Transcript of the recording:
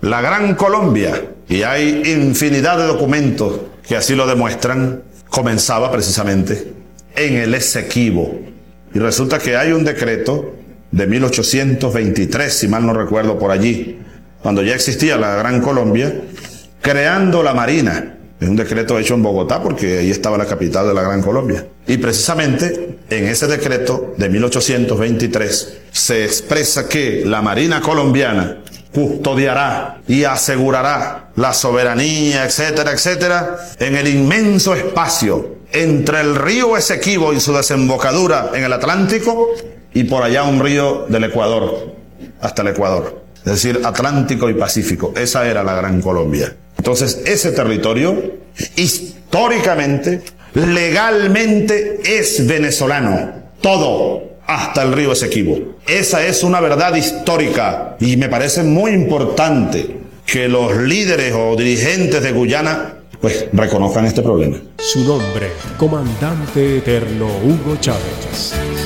La Gran Colombia, y hay infinidad de documentos que así lo demuestran, comenzaba precisamente en el Esequibo. Y resulta que hay un decreto de 1823, si mal no recuerdo, por allí, cuando ya existía la Gran Colombia, creando la Marina. Es un decreto hecho en Bogotá, porque ahí estaba la capital de la Gran Colombia. Y precisamente en ese decreto de 1823 se expresa que la Marina colombiana custodiará y asegurará la soberanía, etcétera, etcétera, en el inmenso espacio entre el río Esequibo y su desembocadura en el Atlántico y por allá un río del Ecuador, hasta el Ecuador. Es decir, Atlántico y Pacífico. Esa era la Gran Colombia. Entonces, ese territorio, históricamente, legalmente, es venezolano. Todo, hasta el río Esequibo. Esa es una verdad histórica y me parece muy importante que los líderes o dirigentes de Guyana, pues, reconozcan este problema. Su nombre, Comandante Eterno Hugo Chávez.